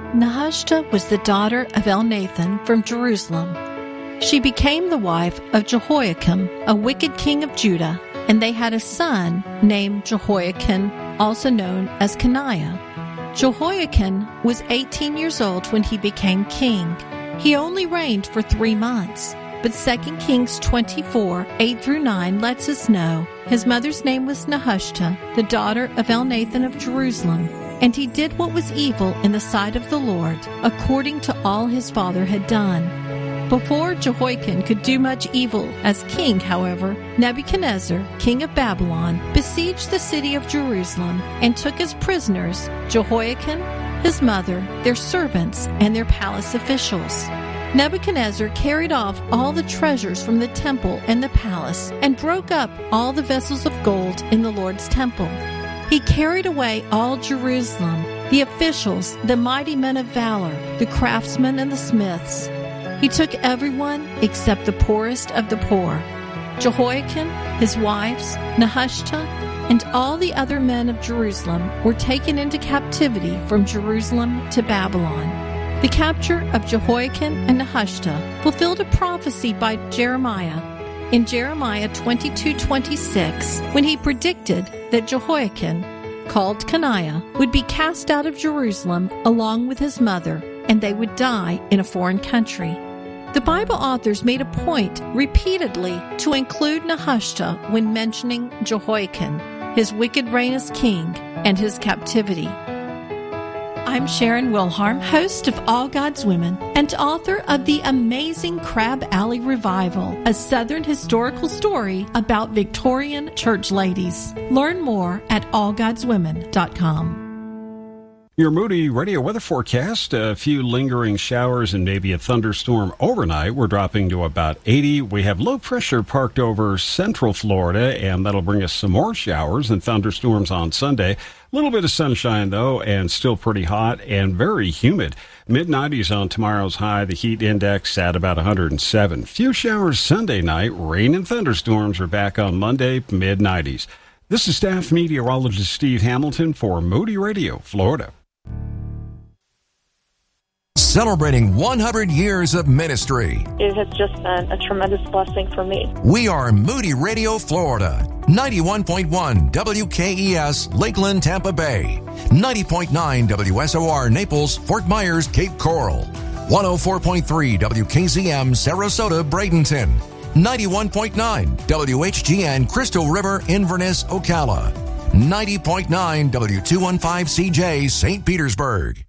Nehushta was the daughter of Elnathan from Jerusalem. She became the wife of Jehoiakim, a wicked king of Judah, and they had a son named Jehoiakim, also known as Coniah. Jehoiakim was 18 years old when he became king. He only reigned for 3 months. But 2 Kings 24, 8-9 lets us know his mother's name was Nehushta, the daughter of Elnathan of Jerusalem, and he did what was evil in the sight of the Lord, according to all his father had done. Before Jehoiakim could do much evil as king, however, Nebuchadnezzar, king of Babylon, besieged the city of Jerusalem and took as prisoners Jehoiakim, his mother, their servants, and their palace officials. Nebuchadnezzar carried off all the treasures from the temple and the palace and broke up all the vessels of gold in the Lord's temple. He carried away all Jerusalem, the officials, the mighty men of valor, the craftsmen and the smiths. He took everyone except the poorest of the poor. Jehoiakim, his wives, Nehushta, and all the other men of Jerusalem were taken into captivity from Jerusalem to Babylon. The capture of Jehoiakim and Nehushta fulfilled a prophecy by Jeremiah in Jeremiah 22:26, when he predicted that Jehoiakim, called Coniah, would be cast out of Jerusalem along with his mother, and they would die in a foreign country. The Bible authors made a point repeatedly to include Nehushta when mentioning Jehoiakim, his wicked reign as king, and his captivity. I'm Sharon Wilharm, host of All God's Women and author of The Amazing Crab Alley Revival, a Southern historical story about Victorian church ladies. Learn more at allgodswomen.com. Your Moody Radio weather forecast, a few lingering showers and maybe a thunderstorm overnight. We're dropping to about 80. We have low pressure parked over central Florida, and that'll bring us some more showers and thunderstorms on Sunday. A little bit of sunshine, though, and still pretty hot and very humid. Mid-90s on tomorrow's high, the heat index at about 107. Few showers Sunday night. Rain and thunderstorms are back on Monday, mid-90s. This is staff meteorologist Steve Hamilton for Moody Radio, Florida. Celebrating 100 years of ministry. It has just been a tremendous blessing for me. We are Moody Radio, Florida. 91.1 WKES, Lakeland, Tampa Bay. 90.9 WSOR, Naples, Fort Myers, Cape Coral. 104.3 WKZM, Sarasota, Bradenton. 91.9 WHGN, Crystal River, Inverness, Ocala. 90.9 W215CJ, St. Petersburg.